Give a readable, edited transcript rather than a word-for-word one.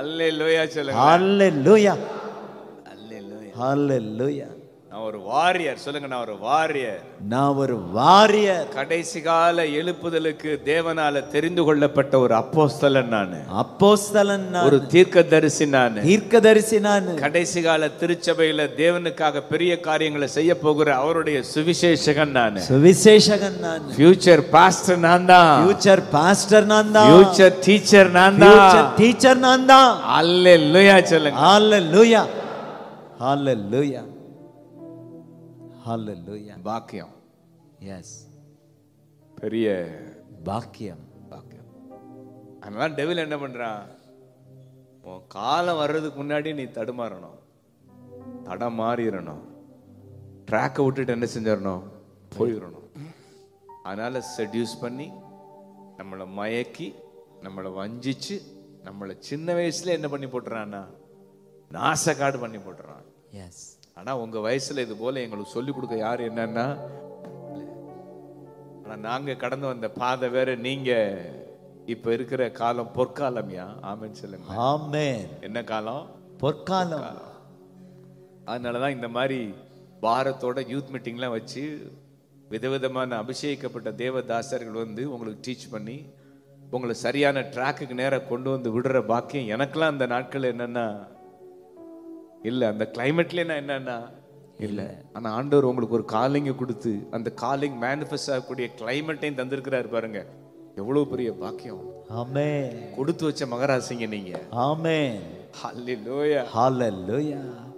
அல்லேலூயா சொல்லுங்க. ஹalleluya, அல்லேலூயா. ஹalleluya. நான் ஒரு வாரியர் சொல்லுங்க. நான் ஒரு வாரியர். நான் ஒரு வாரியர். கடைசி கால எழுப்புதலுக்கு தேவனால தெரிந்து கொள்ளப்பட்ட ஒரு அப்போஸ்தலன் நானு. அப்போஸ்தலன் நான். ஒரு தீர்க்கதரிசி நானு. தீர்க்கதரிசி நான். கடைசி கால திருச்சபையில தேவனுக்காக பெரிய காரியங்களை செய்ய போகிற அவருடைய சுவிசேஷகன் நானு. சுவிசேஷகன் நான். ஃபியூச்சர் பாஸ்டர் நான் தான். ஃபியூச்சர் பாஸ்டர் நான் தான். ஃபியூச்சர் டீச்சர் நான் தான். ஃபியூச்சர் டீச்சர் நான் தான். அல்லேலூயா சொல்லுங்க. ஹalleluya, ஹalleluya, ஹalleluya. பாக்கியம். எஸ், பெரிய பாக்கியம். பாக்கியம். அதனால டெவில் என்ன பண்றான்? உன் காலம் வர்றதுக்கு முன்னாடி நீ தடுமாறணும், தடமாறிடணும், ட்ராக்கை விட்டுட்டு என்ன செஞ்சிடணும்? போயிடணும். அதனால செட்யூஸ் பண்ணி நம்மளை மயக்கி நம்மளை வஞ்சிச்சு நம்மளை சின்ன வயசுல என்ன பண்ணி போட்டுறான்னா நாசக்காடு பண்ணி போட்டுறான். எஸ். ஆனா உங்க வயசுல இது போல எங்களுக்கு சொல்லி கொடுக்க யாரு என்னன்னா, ஆனா நாங்க கடந்து வந்த பாதை வேற. நீங்க இப்ப இருக்கிற காலம் பொற்காலம்யா. ஆமென் சொல்லுங்க. ஆமென். என்ன காலம்? பொற்காலம். அதனாலதான் இந்த மாதிரி பாரத்தோட யூத் மீட்டிங்லாம் வச்சு விதவிதமான அபிஷேகிக்கப்பட்ட தேவதாசர்கள் வந்து உங்களுக்கு டீச் பண்ணி உங்களை சரியான ட்ராக்குக்கு நேரம் கொண்டு வந்து விடுற பாக்கியம் எனக்கெல்லாம் அந்த நாட்கள் என்னன்னா இல்ல. அந்த கிளைமேட்ல நான் என்னன்னா இல்ல. ஆனா ஆண்டவர் உங்களுக்கு ஒரு காலிங்க கொடுத்து அந்த காலிங் மேனிஃபெஸ்ட் ஆகக்கூடிய கிளைமேட்டையும் தந்திருக்கிறாரு பாருங்க. எவ்வளவு பெரிய பாக்கியம். ஆமென். கொடுத்து வச்ச மகராசிங்க நீங்க. ஆமென். ஹல்லேலூயா, ஹalleluya.